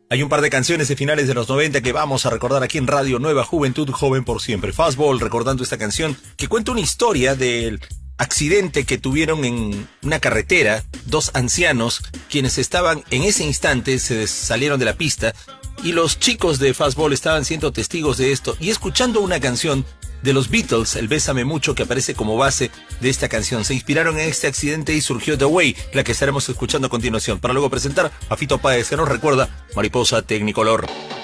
Hay un par de canciones de finales de los 90 que vamos a recordar aquí en Radio Nueva Juventud, joven por siempre. Fastball, recordando esta canción que cuenta una historia del accidente que tuvieron en una carretera, dos ancianos quienes estaban en ese instante, se salieron de la pista y los chicos de Fastball estaban siendo testigos de esto y escuchando una canción de los Beatles, el Bésame Mucho, que aparece como base de esta canción. Se inspiraron en este accidente y surgió The Way, la que estaremos escuchando a continuación, para luego presentar a Fito Páez, que nos recuerda Mariposa Technicolor.